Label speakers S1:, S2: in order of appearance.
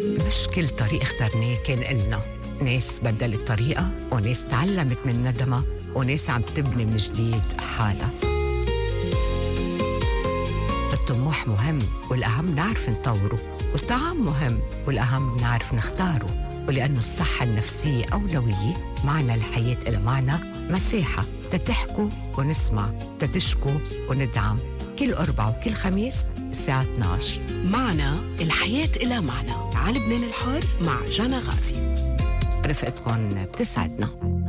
S1: مش كل طريق اخترناه كان إلنا، ناس بدلت الطريقة وناس تعلمت من ندمها وناس عم تبني من جديد حالها. الطموح مهم والأهم نعرف نطوره، والطعام مهم والأهم نعرف نختاره، ولأنه الصحة النفسية أولوية معنا الحياة إلى معنى مساحة تتحكوا ونسمع تتشكوا وندعم. كل أربع وكل خميس الساعة 12
S2: معنا الحياة إلى معنى على لبنان الحر مع جانا غازي.
S1: رفقتكم بتسعدنا.